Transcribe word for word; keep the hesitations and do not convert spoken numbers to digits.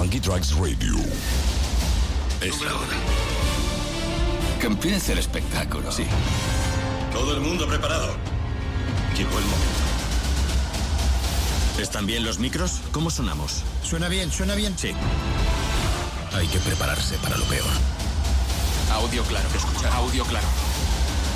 Funky Tracks Radio. Es la hora. Que empiece el espectáculo. Sí. Todo el mundo preparado. Llegó el momento. ¿Están bien los micros? ¿Cómo sonamos? Suena bien, suena bien. Sí. Hay que prepararse para lo peor. Audio claro. Escuchar. Audio claro.